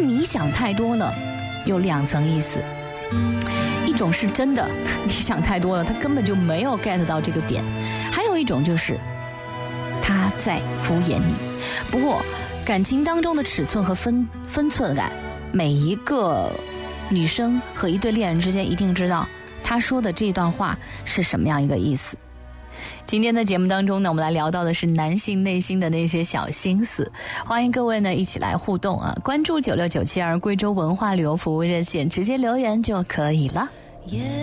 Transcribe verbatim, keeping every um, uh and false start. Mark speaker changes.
Speaker 1: 你想太多了，有两层意思。一种是真的你想太多了，他根本就没有 get 到这个点，还有一种就是他在敷衍你。不过感情当中的尺寸和分分寸感，每一个女生和一对恋人之间一定知道他说的这段话是什么样一个意思。今天的节目当中呢，我们来聊到的是男性内心的那些小心思，欢迎各位呢一起来互动啊！关注九六九七二贵州文化旅游服务热线，直接留言就可以了。